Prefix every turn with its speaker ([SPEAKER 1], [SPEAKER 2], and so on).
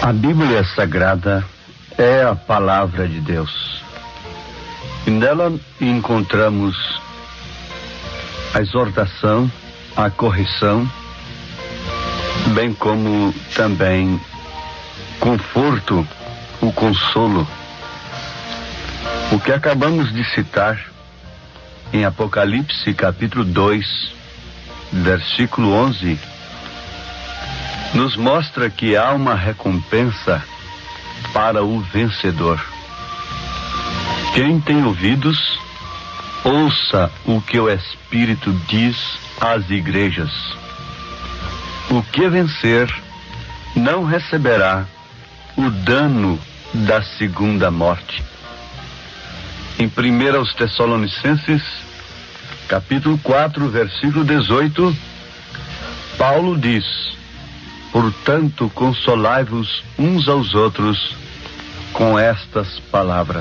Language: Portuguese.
[SPEAKER 1] A Bíblia Sagrada é a palavra de Deus. E nela encontramos a exortação, a correção, bem como também conforto, o consolo. O que acabamos de citar em Apocalipse capítulo 2, versículo 11, nos mostra que há uma recompensa para o vencedor. Quem tem ouvidos, ouça o que o Espírito diz às igrejas. O que vencer não receberá o dano da segunda morte. Em 1 Tessalonicenses, capítulo 4, versículo 18, Paulo diz: portanto, consolai-vos uns aos outros com estas palavras.